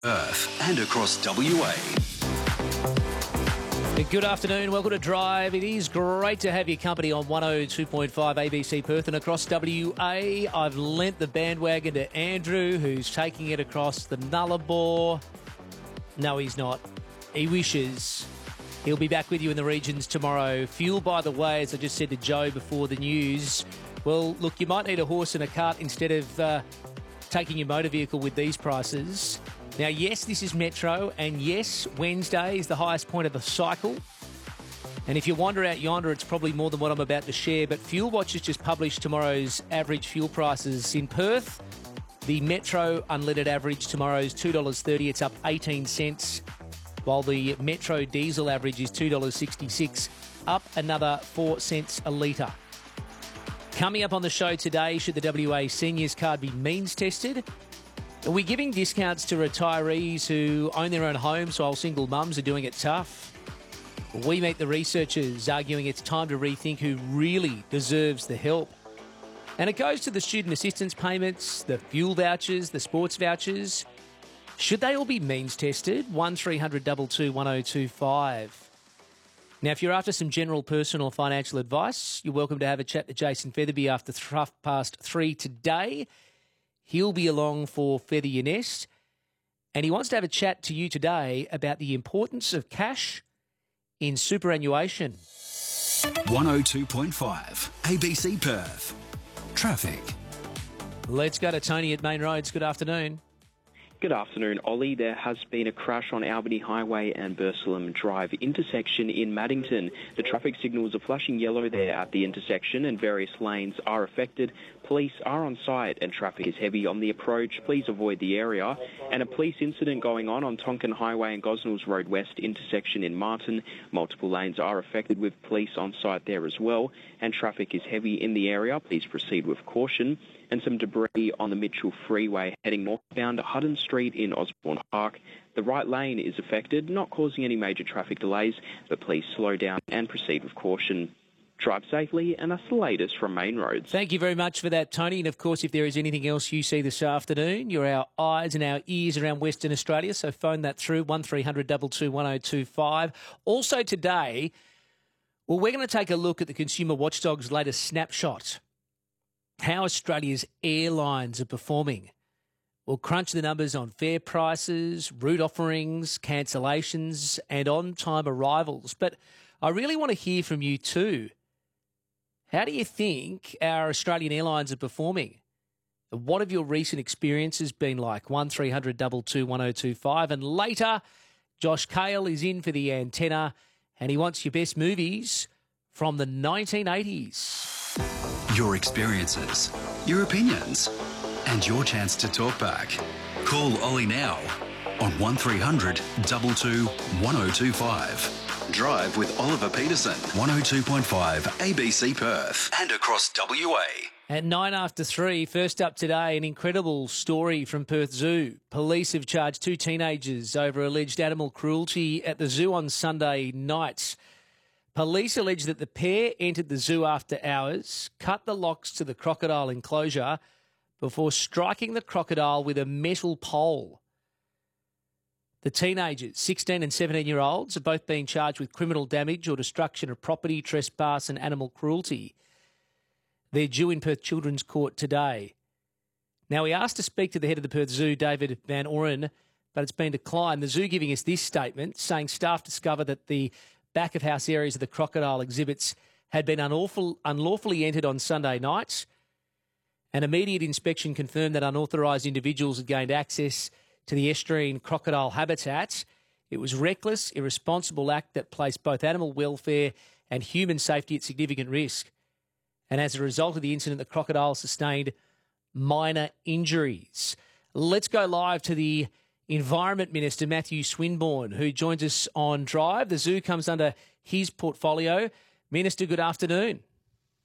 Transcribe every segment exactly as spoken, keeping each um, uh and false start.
Perth and across W A. Good afternoon. Welcome to Drive. It is great to have your company on one oh two point five A B C Perth and across W A. I've lent the bandwagon to Andrew, who's taking it across the Nullarbor. No, he's not. He wishes. He'll be back with you in the regions tomorrow. Fuel, by the way, as I just said to Joe before the news, well, look, you might need a horse and a cart instead of uh, taking your motor vehicle with these prices. Now, yes, this is Metro, and yes, Wednesday is the highest point of the cycle. And if you wander out yonder, it's probably more than what I'm about to share. But Fuel Watch has just published tomorrow's average fuel prices. In Perth, the Metro unleaded average tomorrow is two dollars thirty. It's up eighteen cents. While the Metro diesel average is two dollars sixty-six, up another four cents a litre. Coming up on the show today, should the W A Seniors card be means tested? Are we giving discounts to retirees who own their own homes while single mums are doing it tough? We meet the researchers arguing it's time to rethink who really deserves the help. And it goes to the student assistance payments, the fuel vouchers, the sports vouchers. Should they all be means tested? one three hundred two two one oh two five. Now, if you're after some general personal financial advice, you're welcome to have a chat to Jason Featherby after half past three today. He'll be along for Feather Your Nest, and he wants to have a chat to you today about the importance of cash in superannuation. one oh two point five A B C Perth. Traffic. Let's go to Tony at Main Roads. Good afternoon. Good afternoon, Ollie. There has been a crash on Albany Highway and Burslem Drive intersection in Maddington. The traffic signals are flashing yellow there at the intersection and various lanes are affected. Police are on site and traffic is heavy on the approach. Please avoid the area. And a police incident going on on Tonkin Highway and Gosnells Road West intersection in Martin. Multiple lanes are affected with police on site there as well. And traffic is heavy in the area. Please proceed with caution. And some debris on the Mitchell Freeway heading northbound to Hutton Street in Osborne Park. The right lane is affected, not causing any major traffic delays, but please slow down and proceed with caution. Drive safely, and that's the latest from Main Roads. Thank you very much for that, Tony. And, of course, if there is anything else you see this afternoon, you're our eyes and our ears around Western Australia, so phone that through, one three hundred two two one oh two five. Also today, well, we're going to take a look at the Consumer Watchdog's latest snapshot. How Australia's airlines are performing. We'll crunch the numbers on fare prices, route offerings, cancellations and on-time arrivals. But I really want to hear from you too. How do you think our Australian airlines are performing? What have your recent experiences been like? one three hundred two two one oh two five. And later, Josh Cale is in for the antenna and he wants your best movies from the nineteen eighties. Your experiences, your opinions, and your chance to talk back. Call Ollie now on one three hundred two two one oh two five. Drive with Oliver Peterson, one oh two point five A B C Perth and across W A. At nine after three, first up today, an incredible story from Perth Zoo. Police have charged two teenagers over alleged animal cruelty at the zoo on Sunday night. Police allege that the pair entered the zoo after hours, cut the locks to the crocodile enclosure before striking the crocodile with a metal pole. The teenagers, sixteen and seventeen-year-olds, are both being charged with criminal damage or destruction of property, trespass and animal cruelty. They're due in Perth Children's Court today. Now, we asked to speak to the head of the Perth Zoo, David Van Oren, but it's been declined. The zoo giving us this statement, saying staff discovered that the back-of-house areas of the crocodile exhibits had been unlawful, unlawfully entered on Sunday night. An immediate inspection confirmed that unauthorised individuals had gained access to the estuarine crocodile habitat. It was reckless, irresponsible act that placed both animal welfare and human safety at significant risk. And as a result of the incident, the crocodile sustained minor injuries. Let's go live to the Environment Minister, Matthew Swinburne, who joins us on Drive. The zoo comes under his portfolio. Minister, good afternoon.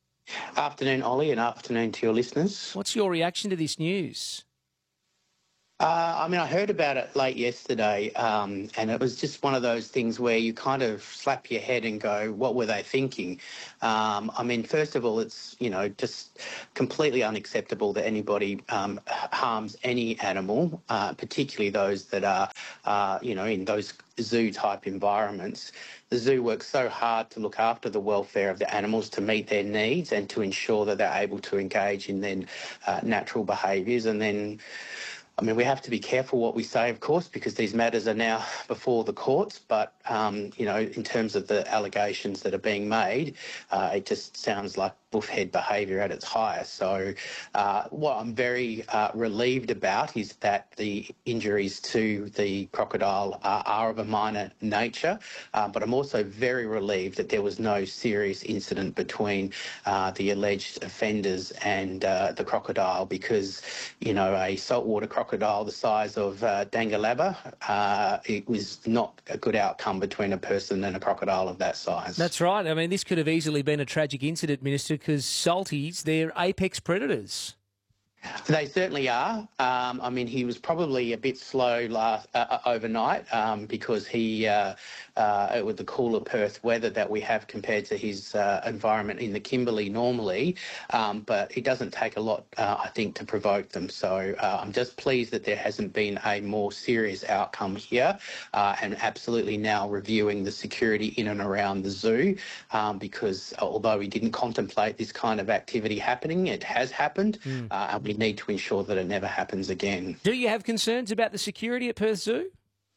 Afternoon, Ollie, and afternoon to your listeners. What's your reaction to this news? Uh, I mean, I heard about it late yesterday, um, and it was just one of those things where you kind of slap your head and go, what were they thinking? Um, I mean, first of all, it's, you know, just completely unacceptable that anybody um, harms any animal, uh, particularly those that are, uh, you know, in those zoo-type environments. The zoo works so hard to look after the welfare of the animals, to meet their needs and to ensure that they're able to engage in their uh, natural behaviours. And then I mean, we have to be careful what we say, of course, because these matters are now before the courts. But, um, you know, in terms of the allegations that are being made, uh, it just sounds like buffhead behaviour at its highest. So uh, what I'm very uh, relieved about is that the injuries to the crocodile uh, are of a minor nature, uh, but I'm also very relieved that there was no serious incident between uh, the alleged offenders and uh, the crocodile, because, you know, a saltwater crocodile the size of uh, Dangalaba, uh, it was not a good outcome between a person and a crocodile of that size. That's right. I mean, this could have easily been a tragic incident, Minister, because salties, they're apex predators. They certainly are. Um, I mean, he was probably a bit slow last uh, overnight um, because he, uh, uh, with the cooler Perth weather that we have compared to his uh, environment in the Kimberley normally, um, but it doesn't take a lot, uh, I think, to provoke them. So uh, I'm just pleased that there hasn't been a more serious outcome here, uh, and absolutely now reviewing the security in and around the zoo, um, because although we didn't contemplate this kind of activity happening, it has happened, mm. uh, and we need to ensure that it never happens again. Do you have concerns about the security at Perth Zoo?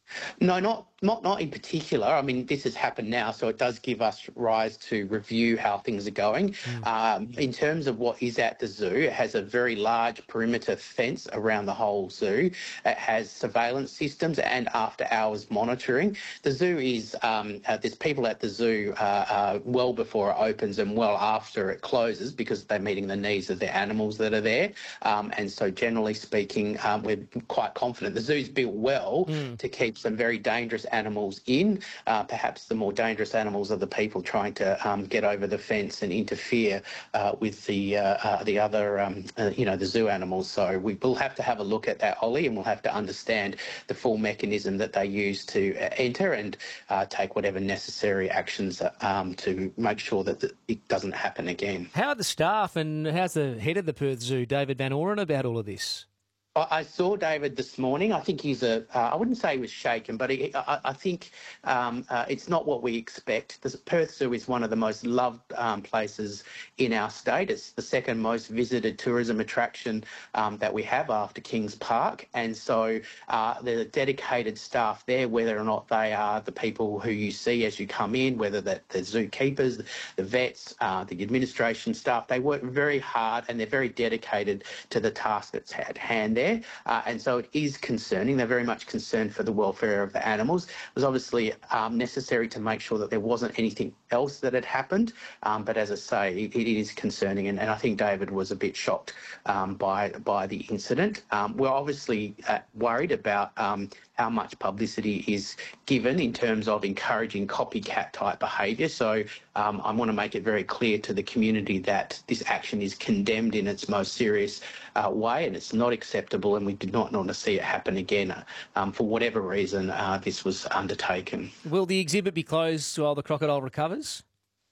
No, not not not in particular. I mean, this has happened now, so it does give us rise to review how things are going. Mm. Um, in terms of what is at the zoo, it has a very large perimeter fence around the whole zoo. It has surveillance systems and after-hours monitoring. The zoo is, um, uh, there's people at the zoo uh, uh, well before it opens and well after it closes, because they're meeting the needs of the animals that are there. Um, and so generally speaking, um, we're quite confident. The zoo's built well mm. to keep some very dangerous animals in. Uh, perhaps the more dangerous animals are the people trying to um, get over the fence and interfere uh, with the uh, uh, the other, um, uh, you know, the zoo animals. So we will have to have a look at that, Ollie, and we'll have to understand the full mechanism that they use to uh, enter and uh, take whatever necessary actions um, to make sure that it doesn't happen again. How are the staff and how's the head of the Perth Zoo, David Van Oren, about all of this? I saw David this morning. I think he's a, uh, I wouldn't say he was shaken, but he, I, I think um, uh, it's not what we expect. The Perth Zoo is one of the most loved um, places in our state. It's the second most visited tourism attraction um, that we have after Kings Park. And so uh, the dedicated staff there, whether or not they are the people who you see as you come in, whether that the zookeepers, the vets, uh, the administration staff, they work very hard and they're very dedicated to the task that's at hand there. Uh, and so it is concerning. They're very much concerned for the welfare of the animals. It was obviously um, necessary to make sure that there wasn't anything else that had happened. Um, but as I say, it, it is concerning. And, and I think David was a bit shocked um, by, by the incident. Um, we're obviously uh, worried about um, how much publicity is given in terms of encouraging copycat type behaviour. So um, I want to make it very clear to the community that this action is condemned in its most serious uh, way, and it's not acceptable, and we do not want to see it happen again. Um, for whatever reason, uh, this was undertaken. Will the exhibit be closed while the crocodile recovers?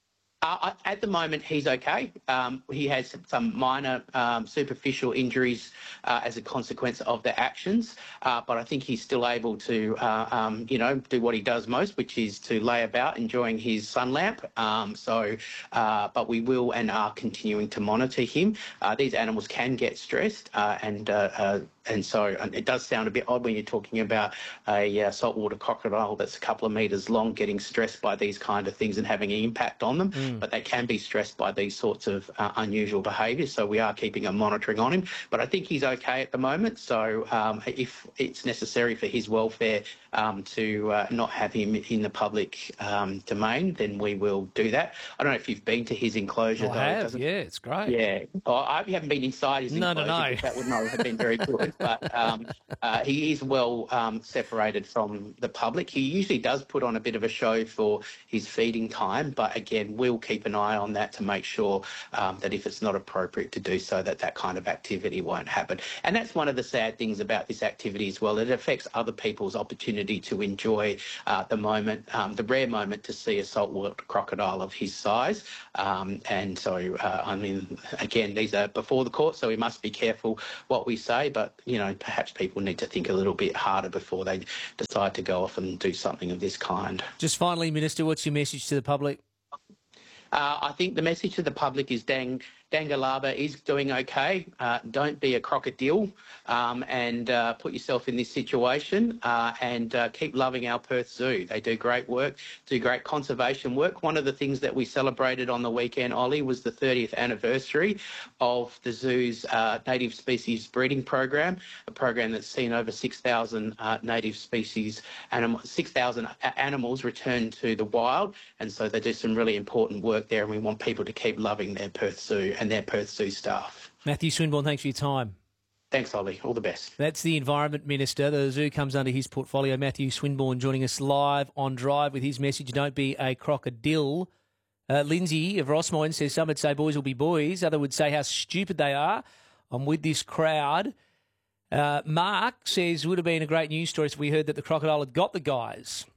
Uh, at the moment, he's okay. Um, he has some minor um, superficial injuries uh, as a consequence of the actions, uh, but I think he's still able to, uh, um, you know, do what he does most, which is to lay about enjoying his sun lamp. Um, so, uh, but we will and are continuing to monitor him. Uh, these animals can get stressed, uh, and uh, uh, and so and it does sound a bit odd when you're talking about a uh, saltwater crocodile that's a couple of metres long getting stressed by these kind of things and having an impact on them. Mm. But they can be stressed by these sorts of uh, unusual behaviours. So we are keeping a monitoring on him. But I think he's okay at the moment. So um, if it's necessary for his welfare um, to uh, not have him in the public um, domain, then we will do that. I don't know if you've been to his enclosure. I though. have, it yeah, it's great. Yeah. Oh, I haven't been inside his no, enclosure. No, no, no. That would not have been very good. But um, uh, he is well um, separated from the public. He usually does put on a bit of a show for his feeding time. But again, we'll will keep an eye on that to make sure um, that if it's not appropriate to do so, that that kind of activity won't happen. And that's one of the sad things about this activity as well. It affects other people's opportunity to enjoy uh, the moment, um, the rare moment to see a saltwater crocodile of his size. Um, and so, uh, I mean, again, these are before the court, so we must be careful what we say, but, you know, perhaps people need to think a little bit harder before they decide to go off and do something of this kind. Just finally, Minister, what's your message to the public? Uh, I think the message to the public is Dang, Dangalaba is doing okay. Uh, don't be a crocodile um, and uh, put yourself in this situation uh, and uh, keep loving our Perth Zoo. They do great work, do great conservation work. One of the things that we celebrated on the weekend, Ollie, was the thirtieth anniversary of the zoo's uh, native species breeding program, a program that's seen over six thousand uh, native species, anim- six thousand animals return to the wild. And so they do some really important work there, and we want people to keep loving their Perth Zoo and their Perth Zoo staff. Matthew Swinburne, thanks for your time. Thanks, Ollie. All the best. That's the Environment Minister. The zoo comes under his portfolio. Matthew Swinburne joining us live on Drive with his message, don't be a crocodile. Uh, Lindsay of Rossmoyne says some would say boys will be boys. Others would say how stupid they are. I'm with this crowd. Uh, Mark says would have been a great news story if we heard that the crocodile had got the guys.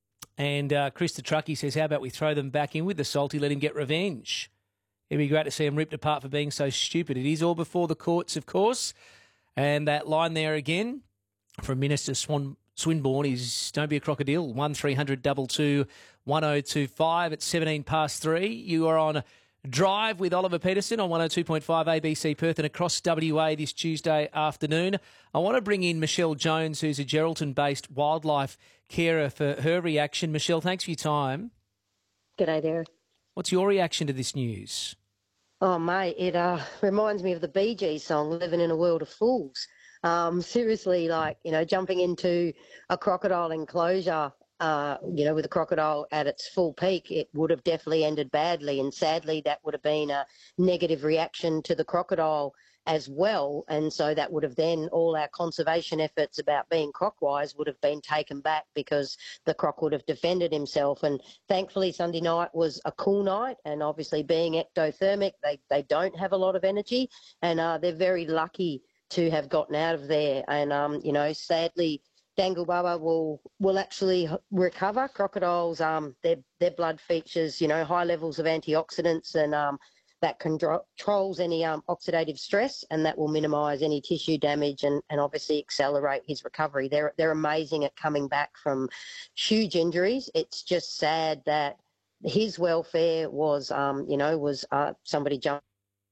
And uh, Chris the Truckie says, how about we throw them back in with the salty, let him get revenge. It'd be great to see him ripped apart for being so stupid. It is all before the courts, of course. And that line there again from Minister Swan, Swinburne is don't be a crocodile. one three hundred two two one oh two five at seventeen past three. You are on Drive with Oliver Peterson on one oh two point five A B C Perth and across W A this Tuesday afternoon. I want to bring in Michelle Jones, who's a Geraldton-based wildlife carer, for her reaction. Michelle, thanks for your time. G'day there. What's your reaction to this news? Oh, mate, it uh, reminds me of the Bee Gees song, Living in a World of Fools. Um, seriously, like, you know, jumping into a crocodile enclosure, uh, you know, with a crocodile at its full peak, it would have definitely ended badly. And sadly, that would have been a negative reaction to the crocodile as well. And so that would have then, all our conservation efforts about being croc-wise would have been taken back because the croc would have defended himself. And thankfully, Sunday night was a cool night. And obviously being ectothermic, they, they don't have a lot of energy. And uh, they're very lucky to have gotten out of there. And, um, you know, sadly, Dangalaba will will actually recover. Crocodiles, um, their, their blood features, you know, high levels of antioxidants and um, that controls any um, oxidative stress, and that will minimise any tissue damage and, and obviously accelerate his recovery. They're they're amazing at coming back from huge injuries. It's just sad that his welfare was, um, you know, was uh, somebody jumped,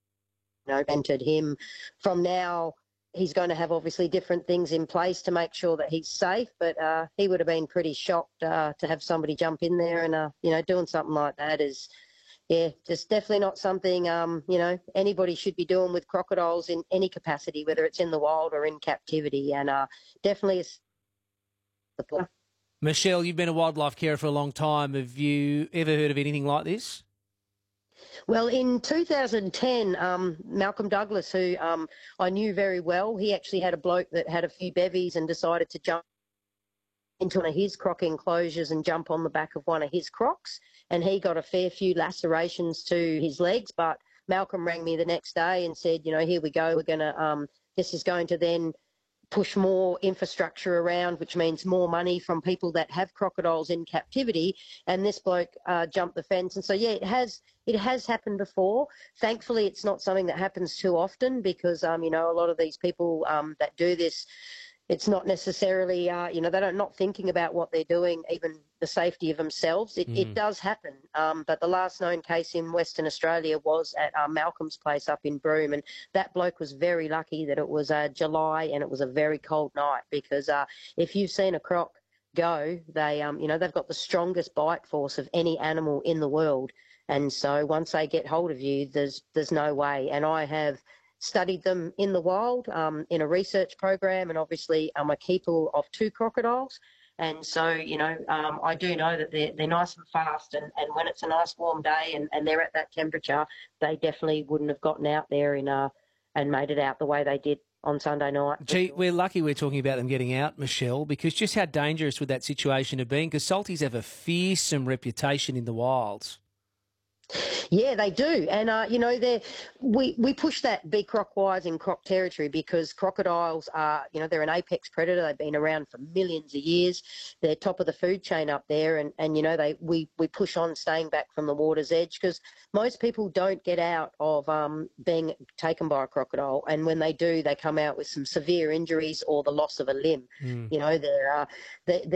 you know, entered him. From now, he's going to have obviously different things in place to make sure that he's safe, but uh, he would have been pretty shocked uh, to have somebody jump in there and, uh, you know, doing something like that is, yeah, just definitely not something, um, you know, anybody should be doing with crocodiles in any capacity, whether it's in the wild or in captivity. And uh, definitely is the Michelle, you've been a wildlife carer for a long time. Have you ever heard of anything like this? Well, in two thousand ten, um, Malcolm Douglas, who um, I knew very well, he actually had a bloke that had a few bevies and decided to jump into one of his croc enclosures and jump on the back of one of his crocs. And he got a fair few lacerations to his legs. But Malcolm rang me the next day and said, you know, here we go. We're going to, um, this is going to then push more infrastructure around, which means more money from people that have crocodiles in captivity. And this bloke uh, jumped the fence. And so, yeah, it has it has happened before. Thankfully, it's not something that happens too often because, um, you know, a lot of these people um, that do this, it's not necessarily, uh, you know, they're not thinking about what they're doing, even the safety of themselves. It, mm. it does happen. Um, but the last known case in Western Australia was at uh, Malcolm's place up in Broome. And that bloke was very lucky that it was uh, July and it was a very cold night because uh, if you've seen a croc go, they, um, you know, they've got the strongest bite force of any animal in the world. And so once they get hold of you, there's there's no way. And I have studied them in the wild um, in a research program, and obviously I'm a keeper of two crocodiles. And so, you know, um, I do know that they're, they're nice and fast, and, and when it's a nice warm day and, and they're at that temperature, they definitely wouldn't have gotten out there in uh, and made it out the way they did on Sunday night. Gee, sure. We're lucky we're talking about them getting out, Michelle, because just how dangerous would that situation have been? Because salties have a fearsome reputation in the wilds. Yeah, they do. And, uh, you know, they we, we push that be croc-wise in croc territory because crocodiles are, you know, they're an apex predator. They've been around for millions of years. They're top of the food chain up there. And, and you know, they we, we push on staying back from the water's edge because most people don't get out of um, being taken by a crocodile. And when they do, they come out with some severe injuries or the loss of a limb. Mm. You know, they're, uh, they